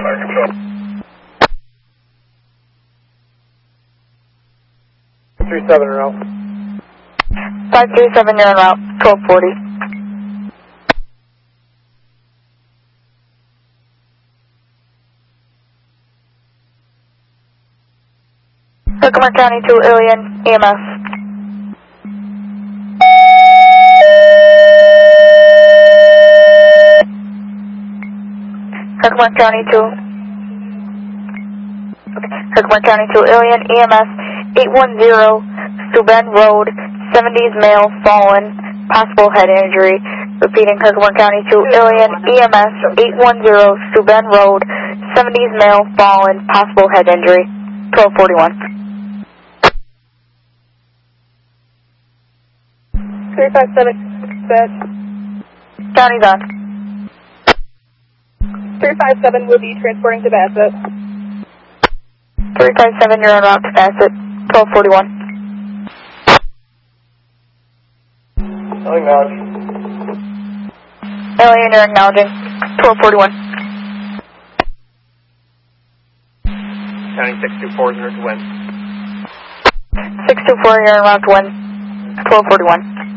37 en route. 537, you're en route, 1240. Herkimer County to Ilion, EMS. Herkimer County to Ilion, EMS 810, Steuben Road, 70s male, fallen, possible head injury. Repeating, Herkimer County to Ilion, EMS 810, Steuben Road, 70s male, fallen, possible head injury. 1241. 357, dispatch. County's on. 357 will be transporting to Bassett. 357, you're en route to Bassett, 1241. Acknowledge. Ilion, you're acknowledging, 1241. County 624 is to win. 624, you're en route to win, 1241.